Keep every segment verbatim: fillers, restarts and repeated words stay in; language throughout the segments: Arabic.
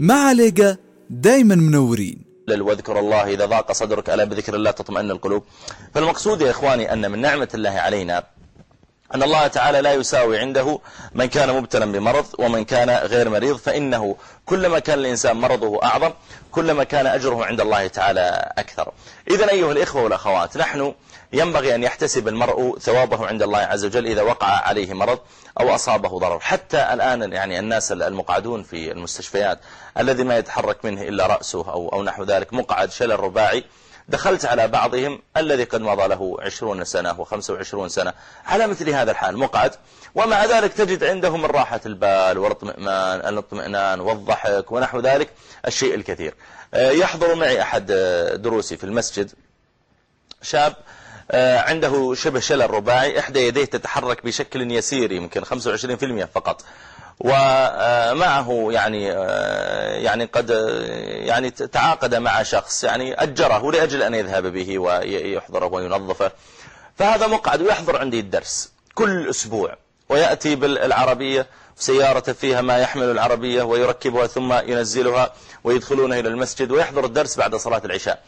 مع ليجا دايما منورين. واذكر الله إذا ضاق صدرك ألا بذكر الله تطمئن القلوب. فالمقصود يا إخواني أن من نعمة الله علينا أن الله تعالى لا يساوي عنده من كان مبتلا بمرض ومن كان غير مريض، فإنه كلما كان الإنسان مرضه أعظم كلما كان أجره عند الله تعالى أكثر. إذن أيها الإخوة والأخوات، نحن ينبغي أن يحتسب المرء ثوابه عند الله عز وجل إذا وقع عليه مرض أو أصابه ضرر. حتى الآن يعني الناس المقعدون في المستشفيات الذي ما يتحرك منه إلا رأسه أو, أو نحو ذلك، مقعد شلل رباعي، دخلت على بعضهم الذي قد مضى له عشرون سنة وخمسة وعشرون سنة على مثل هذا الحال مقعد، ومع ذلك تجد عندهم الراحة البال والاطمئنان الاطمئنان والضحك ونحو ذلك الشيء الكثير. يحضر معي أحد دروسي في المسجد شاب عنده شبه شلل رباعي، إحدى يديه تتحرك بشكل يسير يمكن خمسة وعشرين بالمئة فقط، ومعه يعني يعني قد يعني تعاقد مع شخص يعني أجره لأجل أن يذهب به ويحضره وينظفه. فهذا مقعد ويحضر عندي الدرس كل أسبوع، ويأتي بالعربية سيارة فيها ما يحمل العربية ويركبها ثم ينزلها ويدخلونه إلى المسجد ويحضر الدرس بعد صلاة العشاء.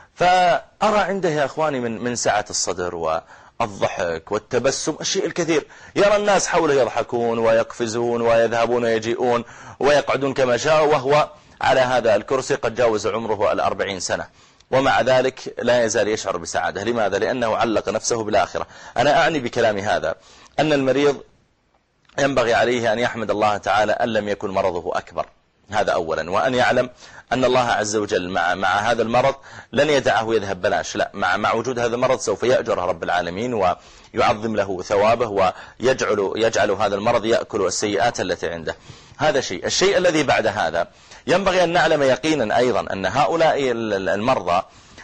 فأرى عنده يا أخواني من من سعة الصدر والضحك والتبسم الشيء الكثير. يرى الناس حوله يضحكون ويقفزون ويذهبون ويجيئون ويقعدون كما شاء، وهو على هذا الكرسي قد جاوز عمره الأربعين سنة، ومع ذلك لا يزال يشعر بسعادة. لماذا؟ لأنه علق نفسه بالآخرة. أنا أعني بكلامي هذا أن المريض ينبغي عليه أن يحمد الله تعالى أن لم يكن مرضه أكبر، هذا أولا، وأن يعلم أن الله عز وجل مع مع هذا المرض لن يدعه يذهب بلاش، لا، مع مع وجود هذا المرض سوف يأجره رب العالمين ويعظم له ثوابه ويجعل يجعل هذا المرض يأكل السيئات التي عنده. هذا شيء. الشيء الذي بعد هذا ينبغي أن نعلم يقينا أيضا أن هؤلاء المرضى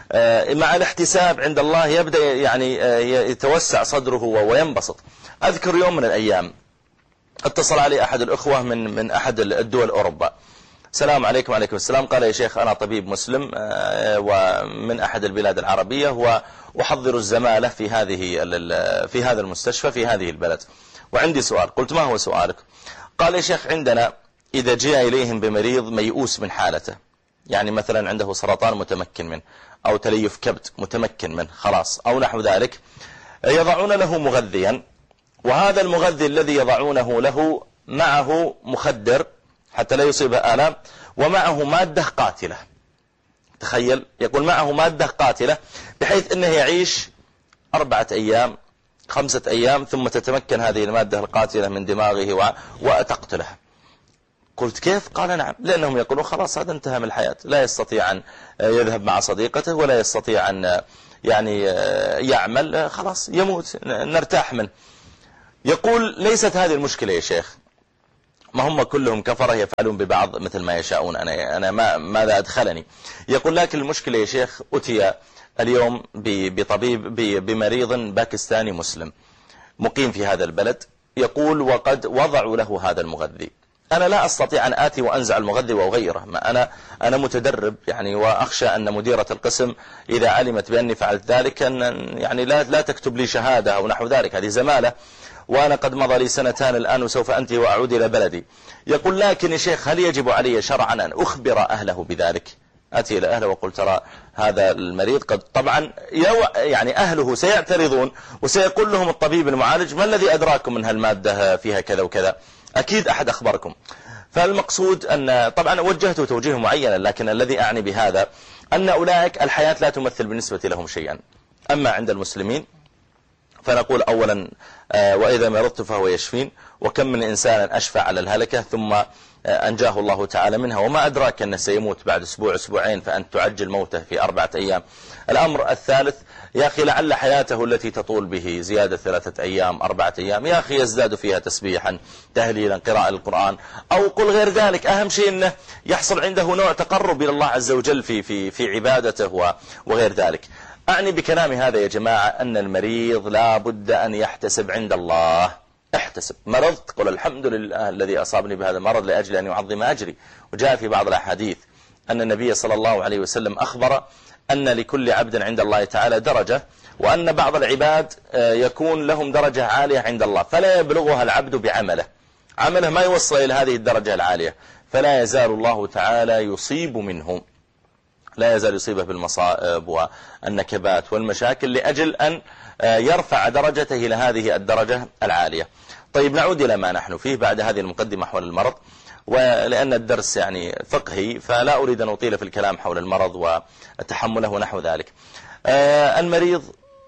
مع الاحتساب عند الله يبدأ يعني يتوسع صدره وينبسط. أذكر يوم من الأيام اتصل علي أحد الأخوة من من أحد الدول أوروبا. السلام عليكم. وعليكم السلام. قال: يا شيخ أنا طبيب مسلم ومن أحد البلاد العربية وأحضر الزمالة في هذه في هذا المستشفى في هذه البلد، وعندي سؤال. قلت: ما هو سؤالك؟ قال: يا شيخ عندنا إذا جاء إليهم بمريض ميؤوس من حالته، يعني مثلا عنده سرطان متمكن منه أو تليف كبد متمكن منه خلاص أو نحو ذلك، يضعون له مغذيا، وهذا المغذي الذي يضعونه له معه مخدر حتى لا يصيبه آلام، ومعه مادة قاتلة. تخيل، يقول معه مادة قاتلة بحيث أنه يعيش أربعة أيام خمسة أيام ثم تتمكن هذه المادة القاتلة من دماغه وتقتله. قلت: كيف؟ قال: نعم، لأنهم يقولون خلاص هذا انتهى من الحياة، لا يستطيع أن يذهب مع صديقته ولا يستطيع أن يعني يعمل، خلاص يموت نرتاح منه. يقول: ليست هذه المشكلة يا شيخ، ما هم كلهم كفرة يفعلون ببعض مثل ما يشاءون، أنا أنا ما ماذا أدخلني؟ يقول: لكن المشكلة يا شيخ أتي اليوم بطبيب بمريض باكستاني مسلم مقيم في هذا البلد، يقول وقد وضعوا له هذا المغذي. أنا لا أستطيع أن آتي وأنزع المغذي وأغيره، ما أنا أنا متدرب يعني، وأخشى أن مديرة القسم إذا علمت بأني فعلت ذلك أن يعني لا لا تكتب لي شهادة أو نحو ذلك، هذه زمالة، وأنا قد مضى لي سنتان الآن وسوف أنتهي وأعود إلى بلدي. يقول: لكن يا شيخ هل يجب علي شرعا أن أخبر أهله بذلك؟ أتي إلى أهله وقلت: ترى هذا المريض قد، طبعا يعني أهله سيعترضون وسيقول لهم الطبيب المعالج: ما الذي أدراكم من هالمادة فيها كذا وكذا؟ أكيد أحد أخبركم. فالمقصود أن طبعا وجهته توجيه معينا، لكن الذي أعني بهذا أن أولئك الحياة لا تمثل بالنسبة لهم شيئا. أما عند المسلمين فنقول أولا: وإذا مرضت فهو يشفين، وكم من إنسان أشفى على الهلكة ثم أنجاه الله تعالى منها، وما أدراك أنه سيموت بعد أسبوع أسبوعين فأنت تعجل موته في أربعة أيام. الأمر الثالث: يا أخي لعل حياته التي تطول به زيادة ثلاثة أيام أربعة أيام، يا أخي يزداد فيها تسبيحا تهليلا قراءة القرآن أو قل غير ذلك. أهم شيء أنه يحصل عنده نوع تقرب إلى الله عز وجل في في في عبادته وغير ذلك. أعني بكلامي هذا يا جماعة أن المريض لا بد أن يحتسب عند الله. احتسب، مرضت قل الحمد لله الذي أصابني بهذا المرض لأجل أن يعظم أجري. وجاء في بعض الأحاديث أن النبي صلى الله عليه وسلم أخبر أن لكل عبد عند الله تعالى درجة، وأن بعض العباد يكون لهم درجة عالية عند الله فلا يبلغها العبد بعمله، عمله ما يوصل إلى هذه الدرجة العالية، فلا يزال الله تعالى يصيب منه، لا يزال يصيبه بالمصائب والنكبات والمشاكل لأجل أن يرفع درجته إلى هذه الدرجة العالية. طيب نعود إلى ما نحن فيه بعد هذه المقدمة حول المرض، ولأن الدرس يعني فقهي فلا أريد أن أطيل في الكلام حول المرض وتحمله ونحو ذلك. المريض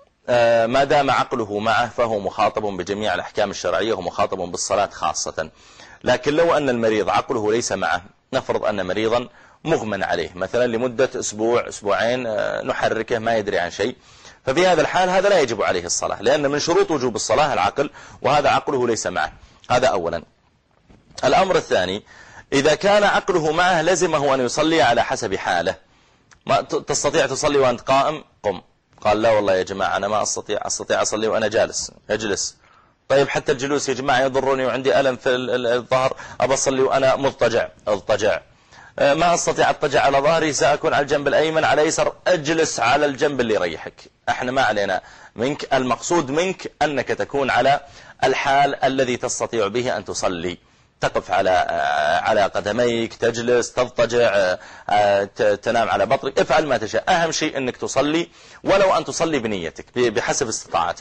ما دام عقله معه فهو مخاطب بجميع الأحكام الشرعية ومخاطب بالصلاة خاصة. لكن لو أن المريض عقله ليس معه، نفرض أن مريضا مغمى عليه مثلا لمدة أسبوع أسبوعين نحركه ما يدري عن شيء، ففي هذا الحال هذا لا يجب عليه الصلاة، لأن من شروط وجوب الصلاة العقل، وهذا عقله ليس معه. هذا أولا. الأمر الثاني، إذا كان عقله معه لزمه أن يصلي على حسب حاله. ما تستطيع تصلي وأنت قائم؟ قم. قال لا والله يا جماعة أنا ما أستطيع أستطيع أصلي وأنا جالس. اجلس. طيب حتى الجلوس يا جماعة يضرني وعندي ألم في الظهر، أبى أصلي وأنا مضطجع. اضطجع. ما أستطيع أضطجع على ظهري، سأكون على الجنب الأيمن على يسر، اجلس على الجنب اللي يريحك. احنا ما علينا منك، المقصود منك أنك تكون على الحال الذي تستطيع به أن تصلي. تقف على على قدميك، تجلس، تضطجع، تنام على بطنك، افعل ما تشاء. أهم شيء أنك تصلي، ولو أن تصلي بنيتك بحسب استطاعتك.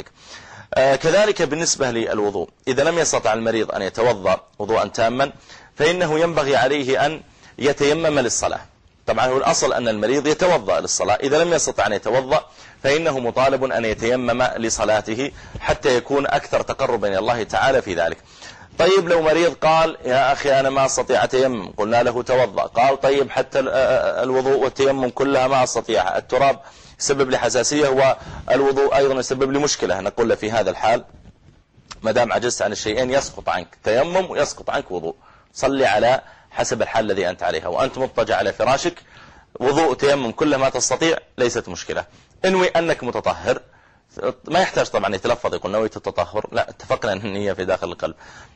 كذلك بالنسبة للوضوء، إذا لم يستطع المريض أن يتوضأ وضوءا تاما فإنه ينبغي عليه أن يتيمم للصلاة. طبعا هو الأصل أن المريض يتوضأ للصلاة، إذا لم يستطع أن يتوضأ فإنه مطالب أن يتيمم لصلاته حتى يكون أكثر تقربا إلى الله تعالى في ذلك. طيب لو مريض قال يا أخي أنا ما أستطيع أتيمم، قلنا له توضأ، قال طيب حتى الوضوء والتيمم كلها ما أستطيع، التراب يسبب لي حساسية والوضوء أيضا يسبب لي مشكلة، نقول له في هذا الحال ما دام عجزت عن الشيئين يسقط عنك تيمم ويسقط عنك وضوء. صلي على حسب الحال الذي أنت عليها، وأنت مضطجع على فراشك، وضوء تيمم كل ما تستطيع ليست مشكلة. انوي أنك متطهر، ما يحتاج طبعا يتلفظ يقول نويت التطهر، لا، اتفقنا أن النية في داخل القلب.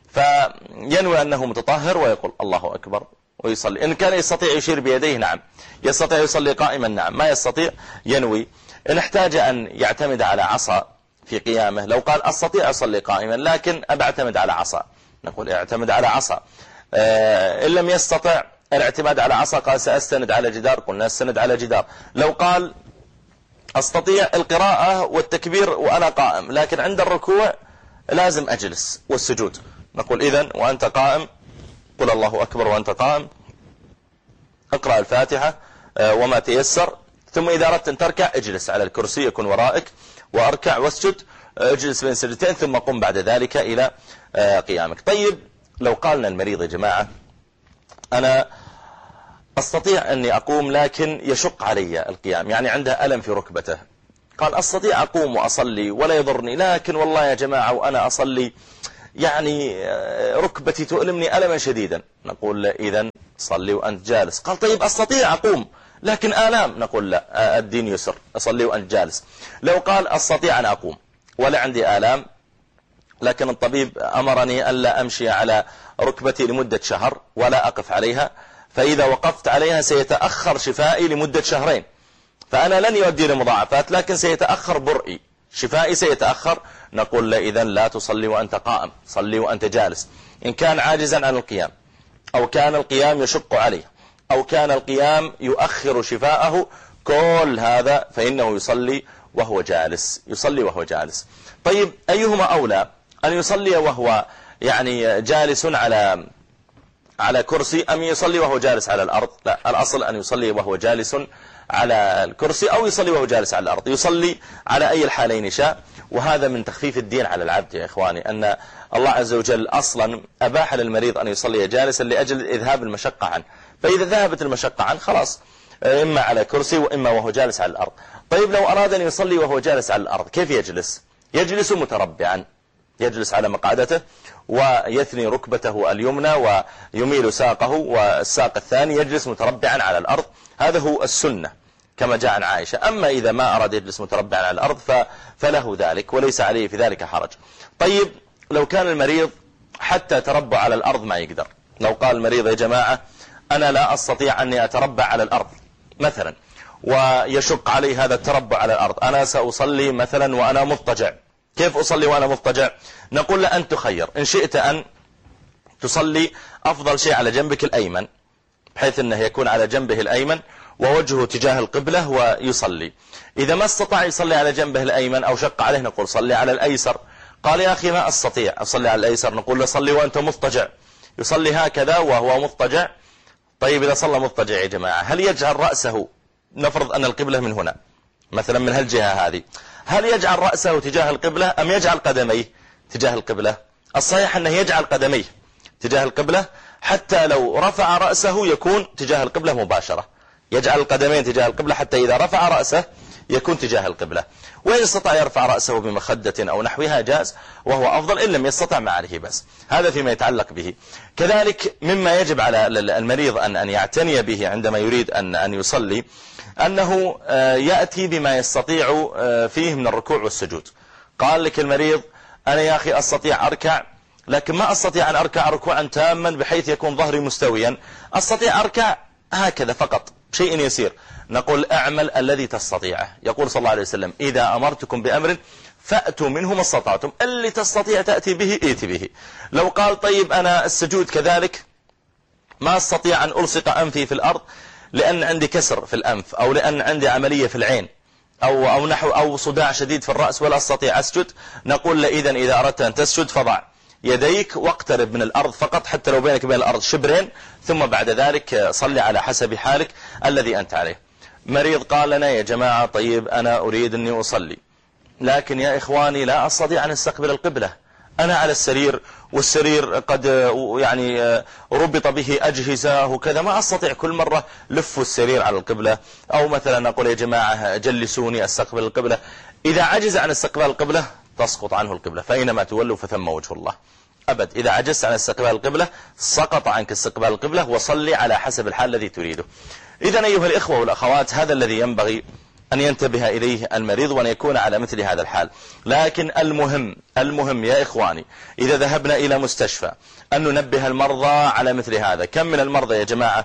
فينوي أنه متطهر ويقول الله أكبر ويصلي. إن كان يستطيع يشير بيديه نعم، يستطيع يصلي قائما نعم، ما يستطيع ينوي. إن احتاج أن يعتمد على عصا في قيامه، لو قال أستطيع أصلي قائما لكن أبى أعتمد على عصا، نقول اعتمد على عصا. إن لم يستطع الاعتماد على عصا قال سأستند على جدار، قلنا استند على جدار. لو قال أستطيع القراءة والتكبير وأنا قائم لكن عند الركوع لازم أجلس والسجود، نقول إذن وأنت قائم قل الله أكبر وأنت قائم، اقرأ الفاتحة وما تيسر، ثم إذا أردت أن تركع اجلس على الكرسي يكون ورائك وأركع واسجد، اجلس بين سجدتين ثم قم بعد ذلك إلى قيامك. طيب لو قالنا المريض يا جماعة أنا أستطيع أني أقوم لكن يشق علي القيام، يعني عنده ألم في ركبته، قال أستطيع أقوم وأصلي ولا يضرني، لكن والله يا جماعة وأنا أصلي يعني ركبتي تؤلمني ألما شديدا، نقول إذن صلي وأنت جالس. قال طيب أستطيع أقوم لكن آلام، نقول لا، الدين يسر، أصلي وأنت جالس. لو قال أستطيع أن أقوم ولا عندي آلام لكن الطبيب أمرني ألا أمشي على ركبتي لمدة شهر ولا أقف عليها، فإذا وقفت عليها سيتأخر شفائي لمدة شهرين، فأنا لن يؤدي لمضاعفات لكن سيتأخر برئي، شفائي سيتأخر، نقول له إذن لا تصلي وأنت قائم، صلي وأنت جالس. إن كان عاجزا عن القيام أو كان القيام يشق عليه أو كان القيام يؤخر شفاءه، كل هذا فإنه يصلي وهو جالس، يصلي وهو جالس. طيب أيهما أولى، أن يصلي وهو يعني جالس على على كرسي أم يصلي وهو جالس على الأرض؟ لا، الأصل أن يصلي وهو جالس على الكرسي أو يصلي وهو جالس على الأرض، يصلي على أي الحالين شاء. وهذا من تخفيف الدين على العبد يا إخواني، أن الله عز وجل أصلا أباح للمريض أن يصلي جالسا لأجل إذهاب المشقة عنه، فإذا ذهبت المشقة عنه خلاص إما على كرسي وإما وهو جالس على الأرض. طيب لو أراد أن يصلي وهو جالس على الأرض كيف يجلس؟ يجلس متربعا، يجلس على مقعدته ويثني ركبته اليمنى ويميل ساقه والساق الثاني، يجلس متربعا على الأرض، هذا هو السنة كما جاء عن عائشة. أما إذا ما أراد يجلس متربعا على الأرض فله ذلك وليس عليه في ذلك حرج. طيب لو كان المريض حتى تربع على الأرض ما يقدر، لو قال المريض يا جماعة أنا لا أستطيع أني أتربع على الأرض مثلا ويشق علي هذا التربع على الأرض، أنا سأصلي مثلا وأنا مضطجع، كيف أصلي وأنا مضطجع؟ نقول له أن تخير، إن شئت أن تصلي أفضل شيء على جنبك الأيمن، بحيث أنه يكون على جنبه الأيمن ووجهه تجاه القبلة ويصلي. إذا ما استطاع يصلي على جنبه الأيمن أو شق عليه نقول صلي على الأيسر. قال يا أخي ما أستطيع أصلي على الأيسر، نقول له صلي وأنت مضطجع، يصلي هكذا وهو مضطجع. طيب إذا صلى مضطجع يا جماعة، هل يجعل رأسه، نفرض أن القبلة من هنا مثلا من هالجهة هذه، هل يجعل رأسه تجاه القبلة أم يجعل قدميه تجاه القبلة؟ الصحيح أنه يجعل قدميه تجاه القبلة، حتى لو رفع رأسه يكون تجاه القبلة مباشرة، يجعل القدمين تجاه القبلة حتى إذا رفع رأسه يكون تجاه القبلة. وإن استطاع يرفع رأسه بمخدة أو نحوها جاز وهو أفضل، إن لم يستطع ما عليه بس. هذا فيما يتعلق به. كذلك مما يجب على المريض أن أن يعتني به عندما يريد أن أن يصلي أنه يأتي بما يستطيع فيه من الركوع والسجود. قال لك المريض أنا يا أخي أستطيع أركع لكن ما أستطيع أن أركع ركوعا تاما بحيث يكون ظهري مستويا، أستطيع أركع هكذا فقط شيء يسير. نقول اعمل الذي تستطيعه. يقول صلى الله عليه وسلم إذا أمرتكم بأمر فأتوا منه ما استطعتم، اللي تستطيع تأتي به ائتي به. لو قال طيب أنا السجود كذلك ما أستطيع أن ألصق أنفي في الأرض لأن عندي كسر في الأنف أو لأن عندي عملية في العين أو أو نحو أو صداع شديد في الرأس ولا أستطيع أسجد، نقول له إذن إذا أردت أن تسجد فضع يديك واقترب من الأرض فقط حتى لو بينك وبين الأرض شبرين، ثم بعد ذلك صلي على حسب حالك الذي أنت عليه. مريض قال لنا يا جماعة طيب أنا أريد أني أصلي لكن يا إخواني لا أستطيع أن أستقبل القبلة، أنا على السرير والسرير قد يعني ربط به أجهزة وكذا، ما أستطيع كل مرة لفوا السرير على القبلة، أو مثلا أقول يا جماعة جلسوني أستقبل القبلة. إذا عجز عن استقبال القبلة تسقط عنه القبلة، فأينما تولوا فثم وجه الله. أبد، إذا عجزت عن استقبال القبلة سقط عنك استقبال القبلة، وصلي على حسب الحال الذي تريده. إذن أيها الإخوة والأخوات هذا الذي ينبغي أن ينتبه إليه المريض وأن يكون على مثل هذا الحال. لكن المهم المهم يا إخواني إذا ذهبنا إلى مستشفى أن ننبه المرضى على مثل هذا. كم من المرضى يا جماعة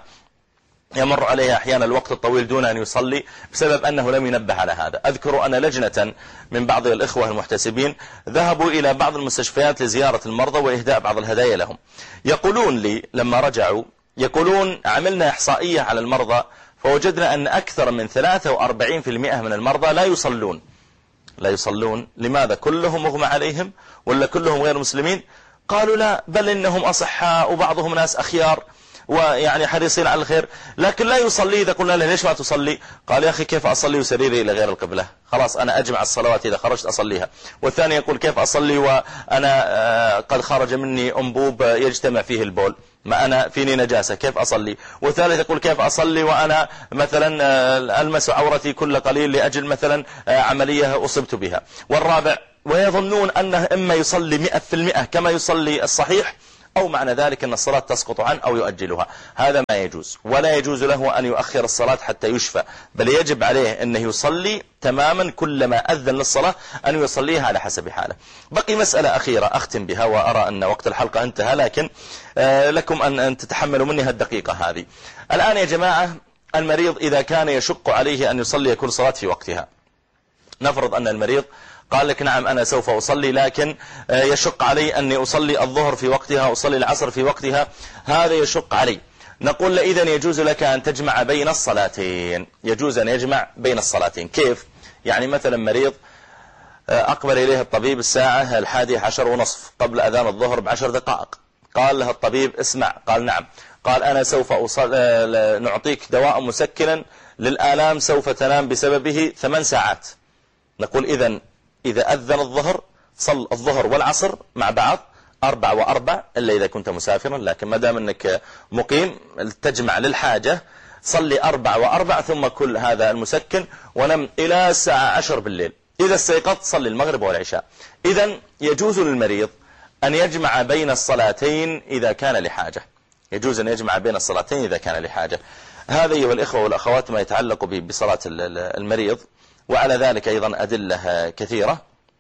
يمر عليه أحيانا الوقت الطويل دون أن يصلي بسبب أنه لم ينبه على هذا. أذكر أن لجنة من بعض الإخوة المحتسبين ذهبوا إلى بعض المستشفيات لزيارة المرضى وإهداء بعض الهدايا لهم. يقولون لي لما رجعوا يقولون عملنا إحصائية على المرضى فوجدنا أن أكثر من ثلاثة وأربعين بالمئة من المرضى لا يصلون. لا يصلون لماذا؟ كلهم مغمى عليهم ولا كلهم غير مسلمين؟ قالوا لا، بل إنهم أصحاء وبعضهم ناس أخيار ويعني حريصين على الخير، لكن لا يصلي. إذا قلنا له ليش ما تصلي؟ قال يا أخي كيف أصلي وسريري إلى غير القبلة؟ خلاص أنا أجمع الصلوات إذا خرجت أصليها. والثاني يقول كيف أصلي وأنا قد خرج مني أنبوب يجتمع فيه البول، ما أنا فيني نجاسة كيف أصلي؟ والثالث يقول كيف أصلي وأنا مثلا ألمس عورتي كل قليل لأجل مثلا عملية أصبت بها. والرابع ويظنون أنه إما يصلي مئة في المئة كما يصلي الصحيح أو معنى ذلك أن الصلاة تسقط عنه أو يؤجلها. هذا ما يجوز، ولا يجوز له أن يؤخر الصلاة حتى يشفى، بل يجب عليه أنه يصلي تماما كلما أذن للصلاة أن يصليها على حسب حاله. بقي مسألة أخيرة أختم بها وأرى أن وقت الحلقة انتهى، لكن لكم أن تتحملوا مني هالدقيقة هذه. الآن يا جماعة المريض إذا كان يشق عليه أن يصلي كل صلاة في وقتها، نفرض أن المريض قال لك نعم أنا سوف أصلي لكن يشق علي أني أصلي الظهر في وقتها أصلي العصر في وقتها، هذا يشق علي. نقول له إذن يجوز لك أن تجمع بين الصلاتين، يجوز أن يجمع بين الصلاتين. كيف؟ يعني مثلا مريض أقبل إليه الطبيب الساعة الحادية عشر ونصف قبل أذان الظهر بعشر دقائق، قال له الطبيب اسمع، قال نعم، قال أنا سوف أصل... نعطيك دواء مسكنا للآلام سوف تنام بسببه ثمان ساعات. نقول إذن إذا أذن الظهر صل الظهر والعصر مع بعض أربع وأربع، إلا إذا كنت مسافرا، لكن ما دام أنك مقيم تجمع للحاجة صلي أربع وأربع ثم كل هذا المسكن ونم إلى الساعة عشر بالليل. إذا استيقظت صلي المغرب والعشاء. إذن يجوز للمريض أن يجمع بين الصلاتين إذا كان لحاجة، يجوز أن يجمع بين الصلاتين إذا كان لحاجة. هذا أيها الإخوة والأخوات ما يتعلق بصلاة المريض، وعلى ذلك أيضا أدلة كثيرة،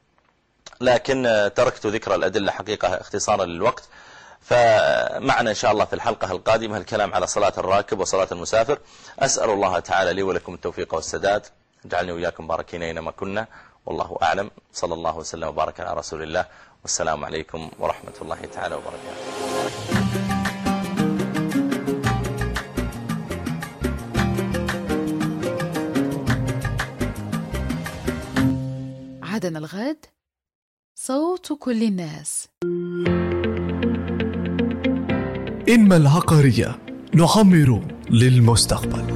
لكن تركت ذكر الأدلة حقيقة اختصارا للوقت. فمعنا إن شاء الله في الحلقة القادمة الكلام على صلاة الراكب وصلاة المسافر. أسأل الله تعالى لي ولكم التوفيق والسداد، اجعلني وإياكم باركين أينما كنا، والله أعلم. صلى الله وسلم وبارك على رسول الله، والسلام عليكم ورحمة الله تعالى وبركاته. غدا الغد صوت كل الناس. إنما العقارية نعمر للمستقبل.